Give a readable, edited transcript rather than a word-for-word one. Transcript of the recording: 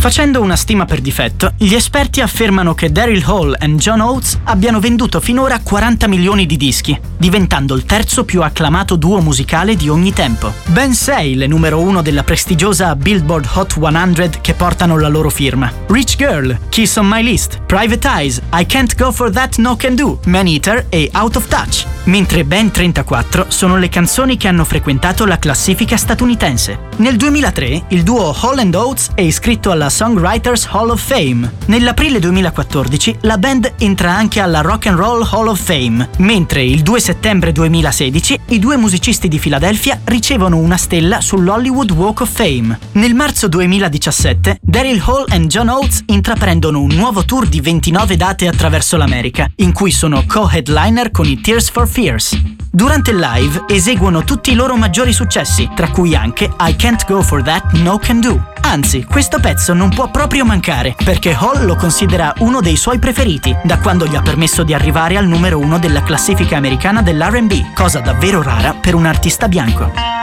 Facendo una stima per difetto, gli esperti affermano che Daryl Hall e John Oates abbiano venduto finora 40 milioni di dischi, diventando il terzo più acclamato duo musicale di ogni tempo. Ben 6 le numero 1 della prestigiosa Billboard Hot 100 che portano la loro firma: Rich Girl, Kiss on My List, Private Eyes, I Can't Go For That No Can Do, Man Eater e Out of Touch, mentre ben 34 sono le canzoni che hanno frequentato la classifica statunitense. Nel 2003 il duo Hall & Oates è iscritto alla Songwriters Hall of Fame. Nell'aprile 2014 la band entra anche alla Rock and Roll Hall of Fame, mentre il 2 settembre 2016 i due musicisti di Philadelphia ricevono una stella sull'Hollywood Walk of Fame. Nel marzo 2017 Daryl Hall e John Oates intraprendono un nuovo tour di 29 date attraverso l'America, in cui sono co-headliner con i Tears for Fears. Durante il live eseguono tutti i loro maggiori successi, tra cui anche I Can't Go For That No Can Do. Anzi, questo pezzo non può proprio mancare, perché Hall lo considera uno dei suoi preferiti, da quando gli ha permesso di arrivare al numero 1 della classifica americana dell'R&B, cosa davvero rara per un artista bianco.